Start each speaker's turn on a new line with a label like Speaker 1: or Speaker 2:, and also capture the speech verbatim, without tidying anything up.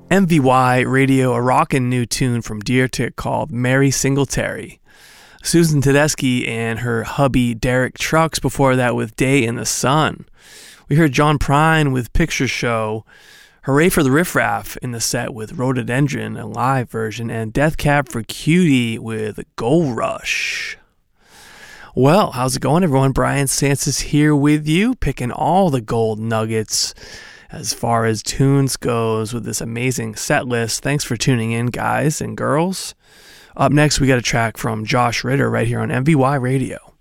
Speaker 1: M V Y Radio, a rockin' new tune from Deer Tick called Mary Singletary. Susan Tedeschi and her hubby Derek Trucks before that with Day in the Sun. We heard John Prine with Picture Show, Hooray for the Riff Raff in the set with Rhododendron, a live version, and Death Cab for Cutie with Gold Rush. Well, how's it going, everyone? Brian Sansis here with you, picking all the gold nuggets as far as tunes goes with this amazing set list. Thanks for tuning in, guys and girls. Up next, we got a track from Josh Ritter right here on M V Y Radio.